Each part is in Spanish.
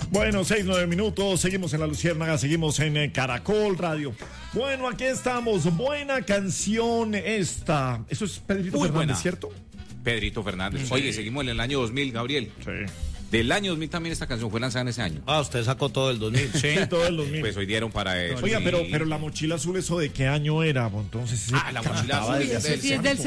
Bueno, 6-9 minutos, seguimos en La Luciérnaga, seguimos en Caracol Radio. Bueno, aquí estamos, buena canción esta. Eso es Pedrito Muy Fernández, buena. ¿cierto? Pedrito Fernández. Sí. Oye, seguimos en el año 2000, Gabriel. Sí. Del año 2000 también esta canción fue lanzada en ese año. Ah, usted sacó todo el 2000. Sí, todo el 2000. Pues hoy dieron para eso. Oiga, sí. pero la mochila azul, ¿eso de qué año era? Entonces, sí, La mochila azul. Uy, eso sí es del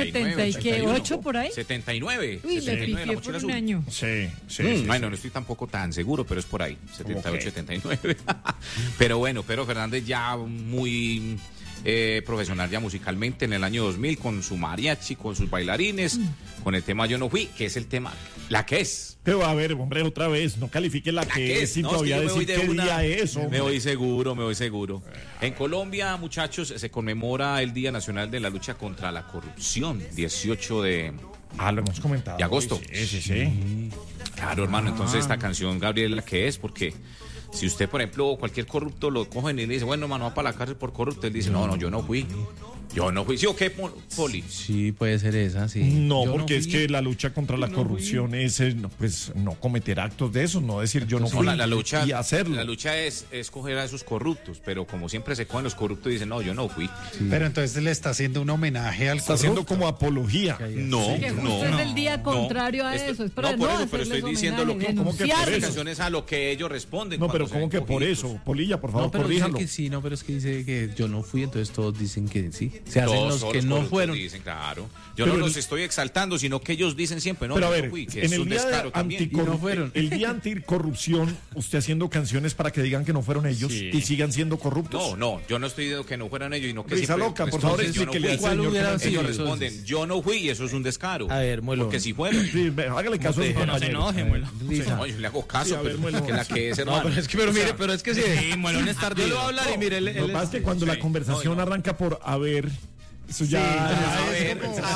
78 por ahí. 79. Uy, me 79, la piqué mochila por un azul. año. Sí. Bueno, no estoy tampoco tan seguro, pero es por ahí, 78, Ok. 79. Pero bueno, Pedro Fernández ya muy profesional ya musicalmente en el año 2000 con su mariachi, con sus bailarines, con el tema Yo No Fui, que es el tema, la que es. Pero a ver, hombre, otra vez, no califique la que es sin No, todavía es que yo me decir voy qué de una- día es. Me voy seguro. En Colombia, muchachos, se conmemora el Día Nacional de la Lucha contra la Corrupción, 18 de Lo hemos comentado. de agosto. Sí. Claro, hermano, entonces esta canción, Gabriel, la que es, porque si usted, por ejemplo, cualquier corrupto lo cogen y le dice, bueno, mano, va para la cárcel por corrupto, él dice, no, yo no fui. ¿Sí o qué, Poli? Sí, puede ser esa, sí. No, Yo porque es fui. que la lucha contra la corrupción es, pues, no cometer actos de esos, no decir yo no fui La lucha, y hacerlo. La lucha es coger a esos corruptos, pero como siempre se cogen los corruptos y dicen, no, yo no fui. Pero entonces le está haciendo un homenaje al Está haciendo corrupto. como apología. No, Que justo es el día contrario a eso. Es para no, por eso, hacerles pero estoy diciendo lo que, homenaje, ¿cómo que por esta denunciarlos. eso? canción es a lo que ellos responden. No, cuando pero se ¿cómo ven que por cogidos. eso? Polilla, por favor, No, pero dice corríjalo. que sí, no, pero es que dice que yo no fui, entonces todos dicen que sí. Se hacen Todos los que los no corruptos fueron. Dicen, claro. Yo Pero no los el- estoy exaltando, sino que ellos dicen siempre, no, Pero a yo ver, no fui, que en es el un día de descaro también. Y no fueron. el día anticorrupción, usted haciendo canciones para que digan que no fueron ellos y sigan siendo corruptos. No, yo no estoy diciendo que no fueran ellos, sino que Risa siempre loca, por responden, favor, yo no explíquele fui. al ¿Cuál señor hubiera que sido? Ellos entonces? responden, yo no fui y eso es un descaro. A ver, Muelo. Porque si fueron. Sí, hágale caso a su No compañero. Lisa. No, yo le hago caso, Sí, a ver, pero Muelo. que la que es, No, hermano. pero es que, pero mire, pero es que sí. Muelón es Yo tardío. le voy a hablar y mire, Lo que pasa es que cuando la conversación arranca por a ver, eso ya... a ver,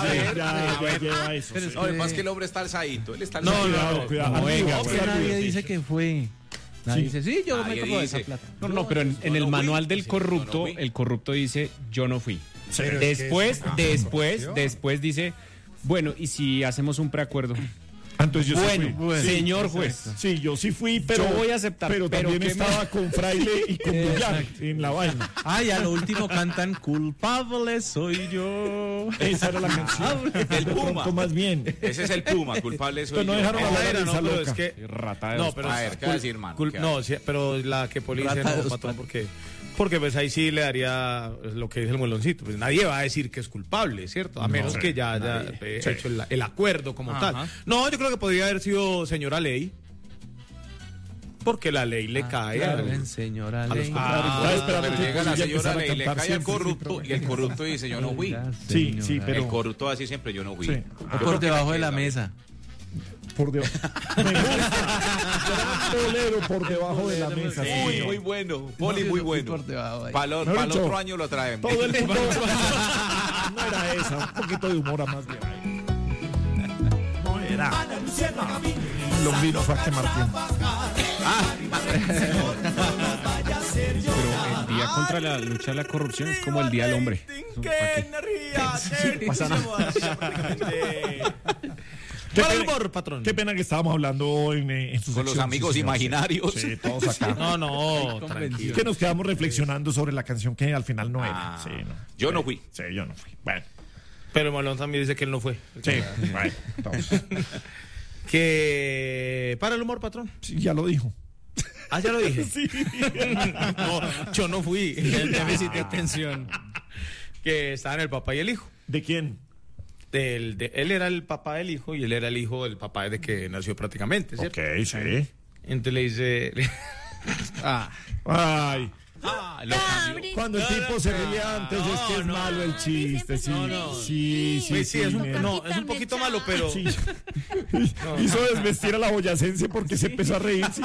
ya lleva eso. Pero sí. es No, además que el hombre está alzadito, él está No, alzadito. Cuidado. No, Venga, es que nadie dice que fue. Nadie dice, sí, yo me Nadie tomo dice. esa plata. No, pero en el no manual fui. del Sí, corrupto, yo no fui. el corrupto dice, yo no fui. Pero es que Después dice, bueno, ¿y si hacemos un preacuerdo? Entonces yo sí fui. Bueno, señor juez, Sí, yo sí fui, pero Yo voy a aceptar, pero pero también que me- estaba con Fraile y con Bullar en la vaina. Ah, y a lo último cantan culpable soy yo. Esa era la canción. El De Puma. pronto más bien. Ese es el Puma, culpable soy Pero no yo. dejaron Esa hablar era, a ¿no? Risa pero loca. es que rata de no, dos pero A ver, ¿qué va a decir, hermano? ¿Qué va a no, sí, pero la que Poli dice Rata de no, dos patrón, porque pues ahí sí le daría lo que dice el mueloncito. Pues nadie va a decir que es culpable, ¿cierto? A menos que ya haya hecho el acuerdo como tal. No, yo creo que podría haber sido señora ley. Porque la ley le cae señora a los ley. Estaba esperando Pero que llega la Polilla señora empezara a Ley, le cantar cae al siempre. corrupto y el corrupto dice, yo no fui. Sí, sí, El pero corrupto va a decir siempre, yo no fui. Sí. Yo Por creo que debajo de que la es mesa. por debajo. Me gusta. Gran bolero por debajo de la mesa. sí, Uy, señor. muy bueno. Poli, muy bueno. Por debajo ahí. Para el Mejor dicho, otro año lo traemos. Todo el mundo. No era esa. Un poquito de humor a más bien. No era. Lombino fue a quemar tiempo. Pero el día contra la lucha de la corrupción es como el día del hombre. Eso, ¿para qué? Pasa nada. Qué Para el pena- humor, patrón. Qué pena que estábamos hablando en su Con los sección, amigos sí, señor. imaginarios. Sí, todos acá. No, tranquilo. Que nos quedamos reflexionando sobre la canción que al final no Ah, era. Sí, no. yo no fui. Sí, yo no fui. Bueno, Pero Malón también dice que él no fue. sí, bueno, entonces, Que para el humor, patrón. sí, ya lo dijo. Ah, ya lo dije. Sí. No, yo no fui. El déficit de atención. Que estaban el papá y el hijo. ¿De quién? Él era el papá del hijo y él era el hijo del papá desde que nació prácticamente, ¿cierto? Ok, sí. Entonces le dice... Ay, Lo cambió. cuando el tipo se ríe antes es que es malo el chiste. Sí, sí, sí. Pues sí, es un, mira. no, es un poquito malo, pero... Sí. Hizo desvestir a la boyacense porque se empezó a reír. Sí.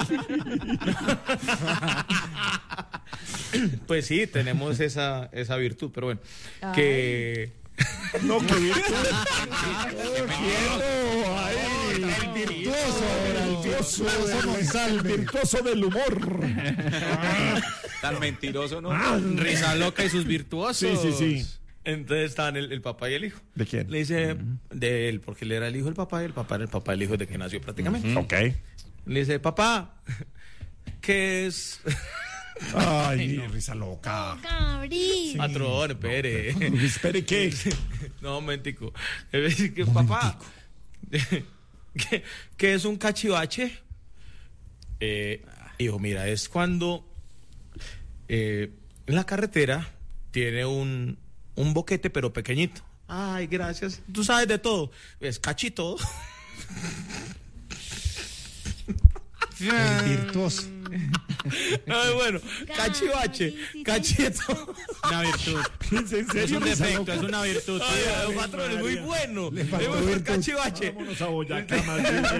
Pues sí, tenemos esa virtud, pero bueno. Que... No, que virtud. Quieto, ahí. El virtuoso del humor. Tan mentiroso, ¿no? Risa loca y sus virtuosos. Sí, sí, sí. Entonces estaban el papá y el hijo. ¿De quién? Le dice de él, porque él era el hijo del papá y el papá era el papá del hijo desde que nació prácticamente. Ok. Le dice, papá, ¿Qué es? Ay, risa loca. Gabriel. Patrón, espere. Espere, ¿qué? No, momentico. Papá, ¿qué es un cachivache? Hijo, mira, es cuando en la carretera tiene un boquete, pero pequeñito. Ay, gracias. Tú sabes de todo. Es cachito. Virtuoso. Ay, bueno, cachivache, cachito. Una virtud. ¿En serio? Es un risa defecto, loca? es una virtud. Ay, patrón, es muy bueno. Es bueno el cachivache. Vámonos a Boyacá, más bien.